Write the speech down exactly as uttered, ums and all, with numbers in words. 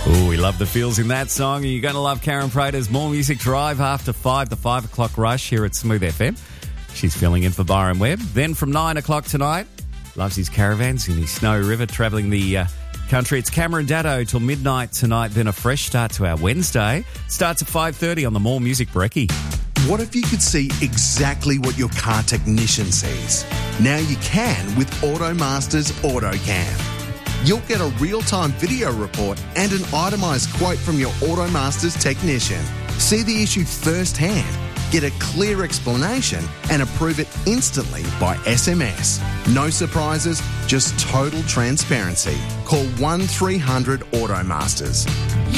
Oh, we love the feels in that song. You're going to love Karen Prater's More Music Drive after five, the five o'clock rush here at Smooth F M. She's filling in for Byron Webb. Then from nine o'clock tonight, loves his caravans in his Snowy River, travelling the uh, country. It's Cameron Daddo till midnight tonight. Then a fresh start to our Wednesday. Starts at five thirty on the More Music Brekkie. What if you could see exactly what your car technician sees? Now you can with AutoMaster's AutoCam. You'll get a real-time video report and an itemised quote from your AutoMaster's technician. See the issue firsthand, get a clear explanation and approve it instantly by S M S. No surprises, just total transparency. Call one three hundred AutoMasters.